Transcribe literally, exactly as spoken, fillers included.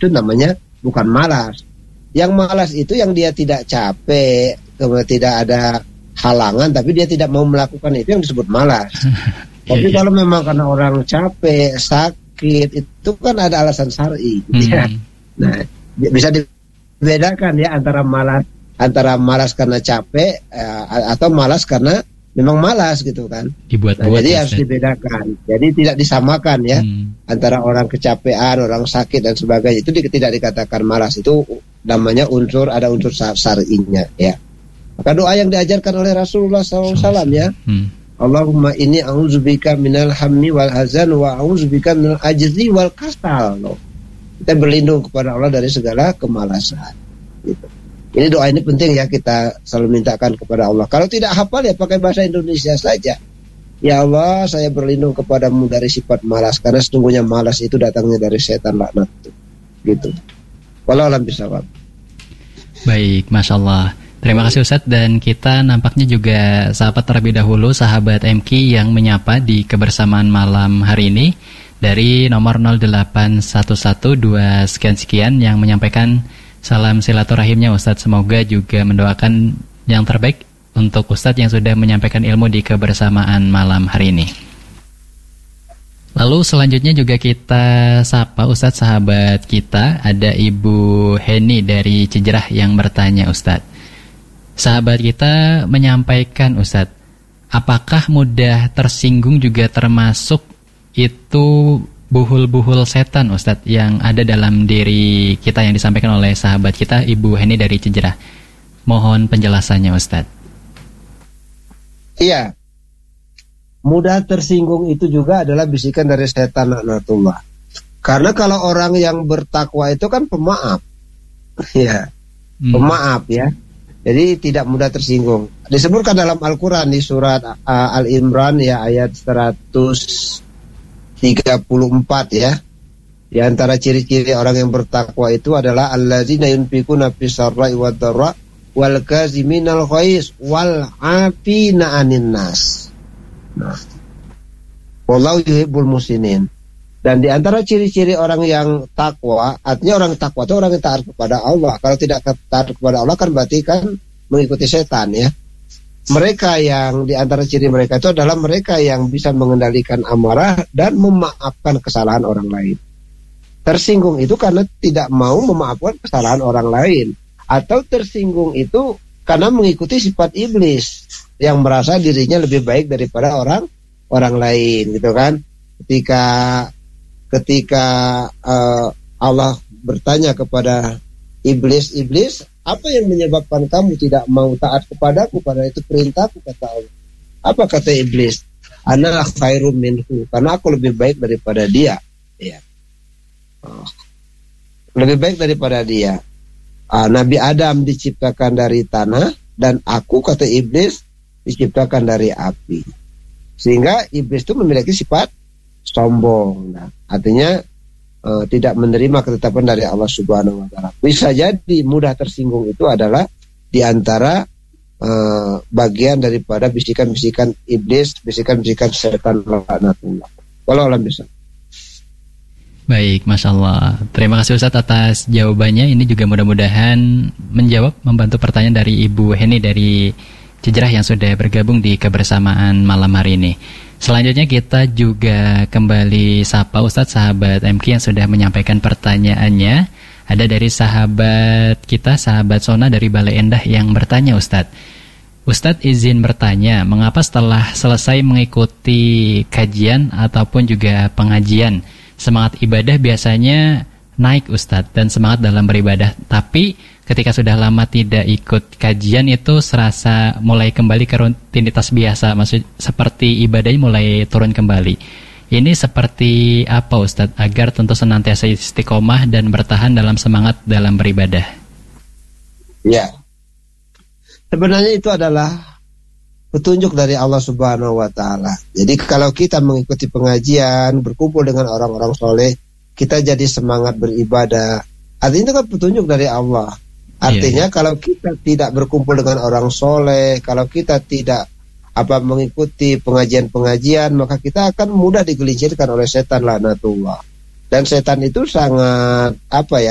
itu namanya bukan malas. Yang malas itu yang dia tidak capek, kemudian tidak ada halangan, tapi dia tidak mau melakukan itu yang disebut malas. Tapi kalau memang karena orang capek, sakit, itu kan ada alasan syar'i, gitu ya. Nah, bisa dibedakan ya antara malas antara malas karena capek eh, atau malas karena memang malas gitu kan. Dibuat-buat. Nah, jadi ya, harus dibedakan. Jadi tidak disamakan ya hmm. antara orang kecapean, orang sakit dan sebagainya. Itu tidak dikatakan malas. Itu namanya unsur, ada unsur syar'inya ya. Maka doa yang diajarkan oleh Rasulullah shallallahu alaihi wasallam ya. Hmm. Allahumma inni a'udzubika minal hammi wal hazan wa a'udzubika minal ajzi wal kasal. Kita berlindung kepada Allah dari segala kemalasan. Gitu. Ini doa ini penting ya, kita selalu mintakan kepada Allah. Kalau tidak hafal ya pakai bahasa Indonesia saja. Ya Allah, saya berlindung kepadamu dari sifat malas, karena sesungguhnya malas itu datangnya dari setan laknat. Gitu. Wallahu a'lam bishawab. Baik, Masya Allah. Terima kasih Ustadz, dan kita nampaknya juga sahabat terlebih dahulu, sahabat M K yang menyapa di kebersamaan malam hari ini dari nomor nol delapan satu satu dua sekian-sekian yang menyampaikan salam silaturahimnya Ustadz. Semoga juga mendoakan yang terbaik untuk Ustadz yang sudah menyampaikan ilmu di kebersamaan malam hari ini. Lalu selanjutnya juga kita sapa Ustadz sahabat kita, ada Ibu Heni dari Cijerah yang bertanya Ustadz. Sahabat kita menyampaikan Ustadz, apakah mudah tersinggung juga termasuk itu buhul-buhul setan Ustadz yang ada dalam diri kita yang disampaikan oleh sahabat kita Ibu Heni dari Cijerah? Mohon penjelasannya Ustadz. Iya, mudah tersinggung itu juga adalah bisikan dari setan laknatullah. Karena kalau orang yang bertakwa itu kan pemaaf, ya, hmm. pemaaf ya. Jadi tidak mudah tersinggung. Disebutkan dalam Al-Quran di surat uh, Al-Imran ya ayat seratus tiga puluh empat ya. Di antara ciri-ciri orang yang bertakwa itu adalah allazina yunfikuna fis-sarra'i wad-dharra wal kaziminal ghaiz wal 'afina 'anil nas. Nah. Wallahu yuhibbul muhsinin. Dan di antara ciri-ciri orang yang takwa, artinya orang takwa itu orang yang taat kepada Allah. Kalau tidak taat kepada Allah kan berarti kan mengikuti setan ya. Mereka yang di antara ciri mereka itu adalah mereka yang bisa mengendalikan amarah dan memaafkan kesalahan orang lain. Tersinggung itu karena tidak mau memaafkan kesalahan orang lain. Atau tersinggung itu karena mengikuti sifat iblis yang merasa dirinya lebih baik daripada orang orang lain gitu kan. Ketika ketika uh, Allah bertanya kepada iblis, iblis, apa yang menyebabkan kamu tidak mau taat kepadaku? Karena itu perintahku, kata Allah. Apa kata iblis? Ana khairum minhu, karena aku lebih baik daripada dia. Ya. Oh. Lebih baik daripada dia. Uh, Nabi Adam diciptakan dari tanah, dan aku, kata iblis, diciptakan dari api. Sehingga iblis itu memiliki sifat sombong. Nah, artinya uh, tidak menerima ketetapan dari Allah Subhanahu wa taala. Bisa jadi mudah tersinggung itu adalah di antara uh, bagian daripada bisikan-bisikan iblis, bisikan-bisikan setan laknatullah. Wallahu a'lam bishawab. Baik, Masya Allah. Terima kasih Ustadz atas jawabannya. Ini juga mudah-mudahan menjawab, membantu pertanyaan dari Ibu Heni dari Cijerah yang sudah bergabung di kebersamaan malam hari ini. Selanjutnya kita juga kembali sapa Ustadz sahabat M K yang sudah menyampaikan pertanyaannya. Ada dari sahabat kita, sahabat Sona dari Balai Endah yang bertanya Ustadz. Ustadz izin bertanya, mengapa setelah selesai mengikuti kajian ataupun juga pengajian, semangat ibadah biasanya naik Ustadz dan semangat dalam beribadah, tapi ketika sudah lama tidak ikut kajian itu serasa mulai kembali ke rutinitas biasa, maksud seperti ibadahnya mulai turun kembali. Ini seperti apa Ustadz agar tentu senantiasa istiqomah dan bertahan dalam semangat dalam beribadah? Ya, sebenarnya itu adalah petunjuk dari Allah Subhanahu wa taala. Jadi kalau kita mengikuti pengajian, berkumpul dengan orang-orang soleh, kita jadi semangat beribadah. Artinya itu kan petunjuk dari Allah. Artinya yeah, yeah. Kalau kita tidak berkumpul dengan orang soleh, kalau kita tidak apa mengikuti pengajian-pengajian, maka kita akan mudah digelincirkan oleh setan laknatullah. Dan setan itu sangat apa ya?